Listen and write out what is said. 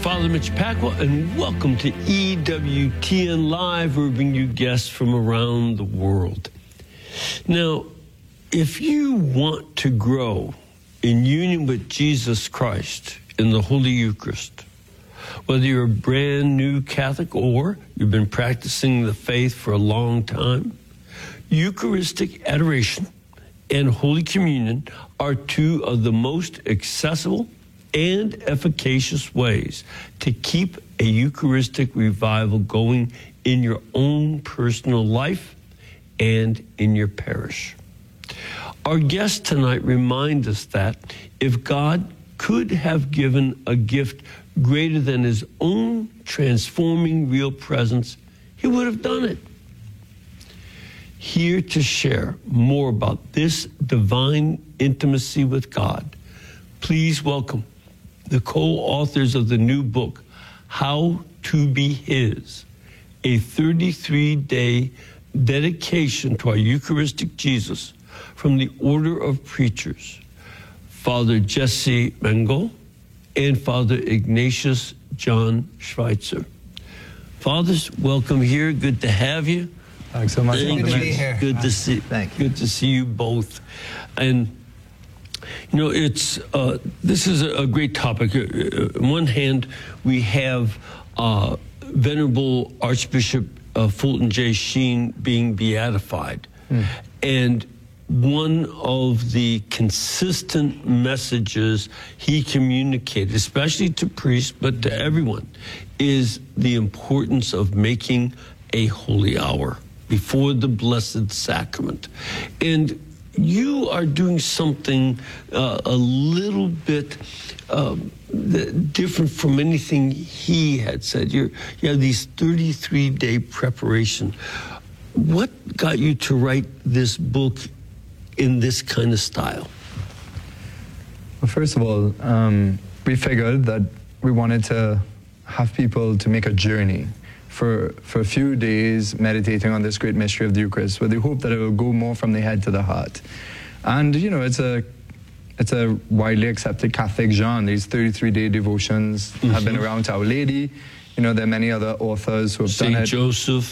Father Mitch Pacwa, and welcome to EWTN Live, where we bring you guests from around the world. Now, if you want to grow in union with Jesus Christ in the Holy Eucharist, whether you're a brand new Catholic or you've been practicing the faith for a long time, Eucharistic adoration and Holy Communion are two of the most accessible and efficacious ways to keep a Eucharistic revival going in your own personal life and in your parish. Our guests tonight remind us that if God could have given a gift greater than his own transforming real presence, he would have done it. Here to share more about this divine intimacy with God, please welcome the co-authors of the new book, How to Be His, a 33-day dedication to our Eucharistic Jesus from the Order of Preachers, Father Jesse Mengel and Father Ignatius John Schweitzer. Fathers, welcome here. Good to have you. Thanks so much. Good to be here. Good to see. Thank you. Good to see you both. And you know, it's this is a great topic. On one hand, we have Venerable Archbishop Fulton J. Sheen being beatified, and one of the consistent messages he communicated, especially to priests, but to everyone, is the importance of making a holy hour before the Blessed Sacrament. And you are doing something a little bit different from anything he had said. You have these 33-day preparation. What got you to write this book in this kind of style? Well, first of all, we figured that we wanted to have people to make a journey for a few days meditating on this great mystery of the Eucharist, with the hope that it will go more from the head to the heart. And, you know, it's a widely accepted Catholic genre. These 33-day devotions have been around to Our Lady. You know, there are many other authors who have done it. St. Joseph.